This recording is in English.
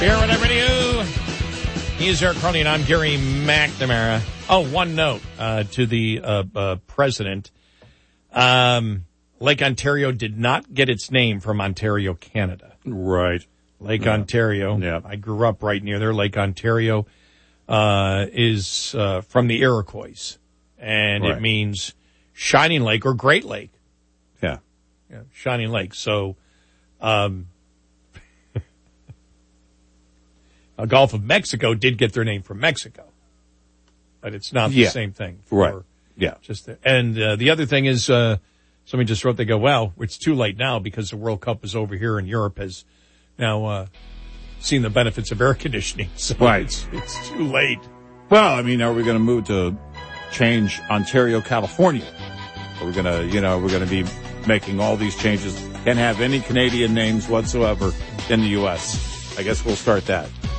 Here with everybody who he's Eric Carney and I'm Gary McNamara. Oh, one note to the president. Lake Ontario did not get its name from Ontario, Canada. Right. Lake Ontario. Yeah. I grew up right near there. Lake Ontario is from the Iroquois, and Right. it means shining lake or great lake. Yeah. Yeah, shining lake. So Gulf of Mexico did get their name from Mexico, but it's not the same thing. Right. Yeah. And the other thing is, somebody just wrote, they go, well, it's too late now because the World Cup is over here and Europe has now seen the benefits of air conditioning. So Right. it's too late. Well, I mean, are we going to move to change Ontario, California? Are we going to, we're going to be making all these changes? Can't have any Canadian names whatsoever in the U.S. I guess we'll start that.